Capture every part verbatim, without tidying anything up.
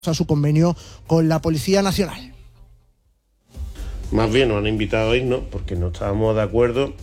a su convenio con la Policía Nacional. Más bien nos han invitado a irnos porque no estábamos de acuerdo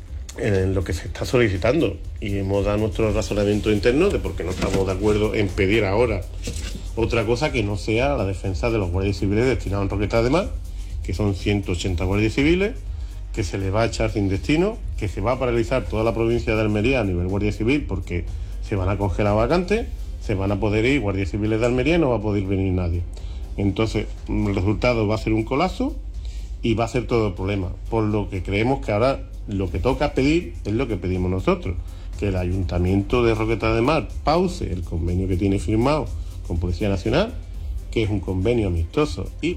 en lo que se está solicitando y hemos dado nuestro razonamiento interno de por qué no estamos de acuerdo en pedir ahora otra cosa que no sea la defensa de los guardias civiles destinados en Roquetas de Mar, que son ciento ochenta guardias civiles, que se les va a echar sin destino, que se va a paralizar toda la provincia de Almería a nivel guardia civil porque se van a congelar vacantes, se van a poder ir guardias civiles de Almería y no va a poder venir nadie. Entonces el resultado va a ser un colapso y va a ser todo el problema, por lo que creemos que ahora lo que toca pedir es lo que pedimos nosotros, que el Ayuntamiento de Roquetas de Mar pause el convenio que tiene firmado con Policía Nacional, que es un convenio amistoso. Y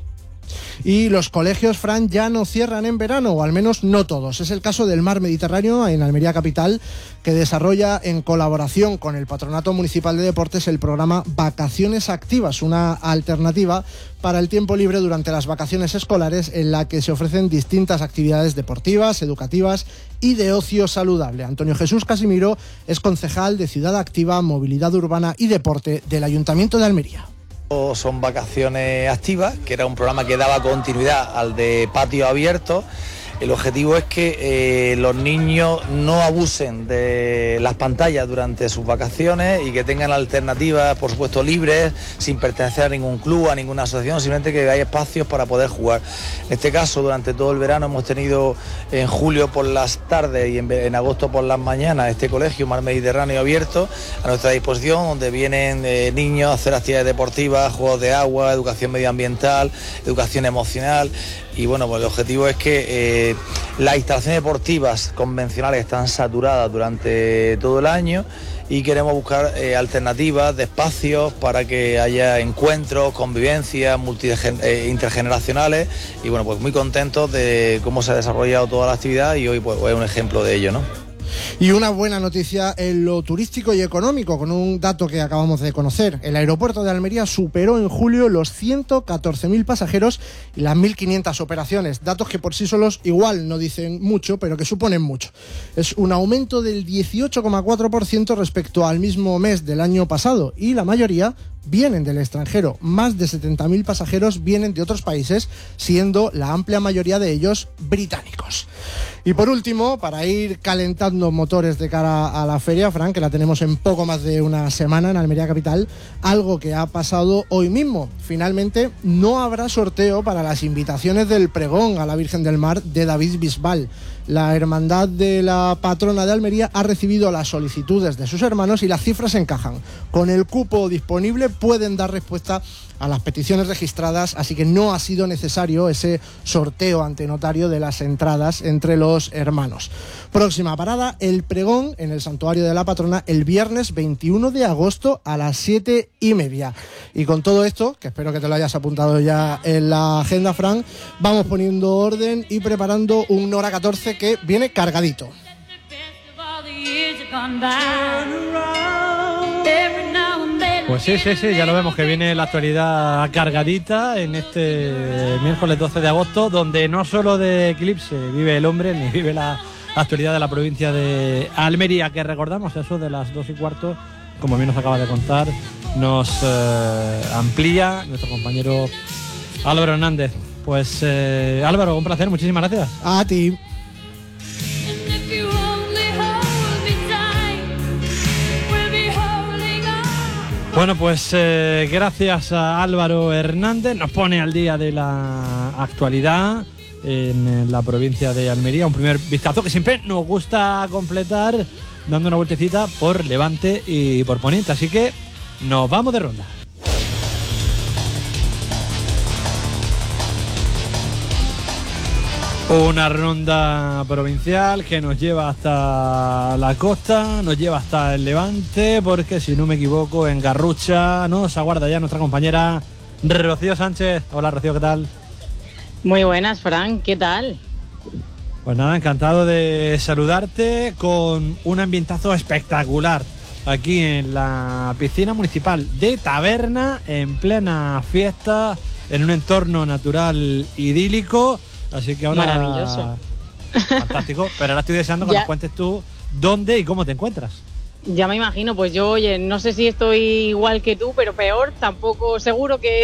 Y los colegios, Fran, ya no cierran en verano, o al menos no todos. Es el caso del Mar Mediterráneo, en Almería Capital, que desarrolla en colaboración con el Patronato Municipal de Deportes el programa Vacaciones Activas, una alternativa para el tiempo libre durante las vacaciones escolares, en la que se ofrecen distintas actividades deportivas, educativas y de ocio saludable. Antonio Jesús Casimiro es concejal de Ciudad Activa, Movilidad Urbana y Deporte del Ayuntamiento de Almería. Son Vacaciones Activas, que era un programa que daba continuidad al de Patio Abierto. El objetivo es que eh, los niños no abusen de las pantallas durante sus vacaciones y que tengan alternativas, por supuesto, libres, sin pertenecer a ningún club, a ninguna asociación, simplemente que haya espacios para poder jugar. En este caso, durante todo el verano hemos tenido en julio por las tardes y en, en agosto por las mañanas este colegio Mar Mediterráneo abierto a nuestra disposición, donde vienen eh, niños a hacer actividades deportivas, juegos de agua, educación medioambiental, educación emocional. Y bueno, pues el objetivo es que eh, las instalaciones deportivas convencionales están saturadas durante todo el año y queremos buscar eh, alternativas de espacios para que haya encuentros, convivencias multi, eh, intergeneracionales y bueno, pues muy contentos de cómo se ha desarrollado toda la actividad y hoy pues es un ejemplo de ello, ¿no? Y una buena noticia en lo turístico y económico, con un dato que acabamos de conocer. El aeropuerto de Almería superó en julio los ciento catorce mil pasajeros y las mil quinientas operaciones. Datos que por sí solos igual no dicen mucho, pero que suponen mucho. Es un aumento del dieciocho coma cuatro por ciento respecto al mismo mes del año pasado, y la mayoría vienen del extranjero. Más de setenta mil pasajeros vienen de otros países, siendo la amplia mayoría de ellos británicos. Y por último, para ir calentando motores de cara a la feria, Fran, que la tenemos en poco más de una semana en Almería Capital, algo que ha pasado hoy mismo. Finalmente, no habrá sorteo para las invitaciones del pregón a la Virgen del Mar de David Bisbal. La hermandad de la patrona de Almería ha recibido las solicitudes de sus hermanos y las cifras encajan. Con el cupo disponible pueden dar respuesta a las peticiones registradas, así que no ha sido necesario ese sorteo ante notario de las entradas entre los hermanos. Próxima parada, el pregón en el Santuario de la Patrona el viernes veintiuno de agosto a las siete y media. Y con todo esto, que espero que te lo hayas apuntado ya en la agenda, Fran, vamos poniendo orden y preparando un Hora catorce que viene cargadito. Pues sí, sí, sí, ya lo vemos que viene la actualidad cargadita en este miércoles doce de agosto, donde no solo de eclipse vive el hombre, ni vive la actualidad de la provincia de Almería, que recordamos, eso de las dos y cuarto, como bien nos acaba de contar, nos eh, amplía nuestro compañero Álvaro Hernández. Pues eh, Álvaro, un placer, muchísimas gracias. A ti. Bueno, pues eh, gracias a Álvaro Hernández, nos pone al día de la actualidad en la provincia de Almería. Un primer vistazo que siempre nos gusta completar dando una vueltecita por Levante y por Poniente, así que nos vamos de ronda. Una ronda provincial que nos lleva hasta la costa, nos lleva hasta el Levante, porque si no me equivoco, en Garrucha nos aguarda ya nuestra compañera Rocío Sánchez. Hola Rocío, ¿qué tal? Muy buenas, Fran, ¿qué tal? Pues nada, encantado de saludarte con un ambientazo espectacular aquí en la piscina municipal de Taberna, en plena fiesta, en un entorno natural idílico. Así que ahora... Maravilloso. Fantástico, pero ahora estoy deseando que ya. nos cuentes tú dónde y cómo te encuentras. Ya me imagino, pues yo, oye, no sé si estoy igual que tú, pero peor, tampoco seguro que